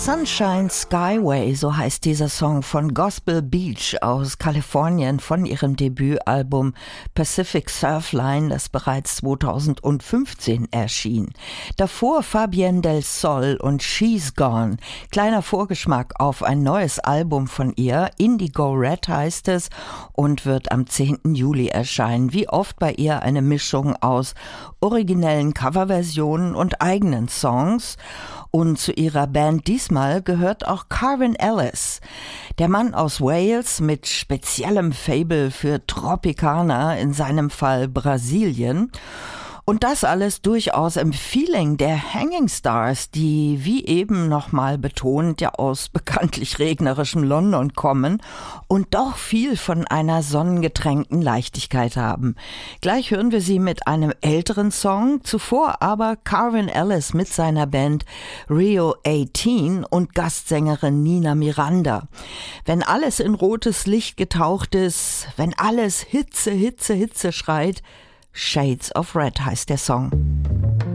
Sunshine Skyway, so heißt dieser Song von Gospel Beach aus Kalifornien von ihrem Debütalbum Pacific Surfline, das bereits 2015 erschien. Davor Fabienne Del Sol und She's Gone. Kleiner Vorgeschmack auf ein neues Album von ihr, Indigo Red heißt es, und wird am 10. Juli erscheinen. Wie oft bei ihr eine Mischung aus originellen Coverversionen und eigenen Songs. Und zu ihrer Band diesmal gehört auch Carvin Ellis, der Mann aus Wales mit speziellem Faible für Tropicana, in seinem Fall Brasilien. Und das alles durchaus im Feeling der Hanging Stars, die wie eben nochmal betont ja aus bekanntlich regnerischem London kommen und doch viel von einer sonnengetränkten Leichtigkeit haben. Gleich hören wir sie mit einem älteren Song, zuvor aber Carvin Ellis mit seiner Band Rio 18 und Gastsängerin Nina Miranda. Wenn alles in rotes Licht getaucht ist, wenn alles Hitze, Hitze, Hitze schreit, Shades of Red heißt der Song.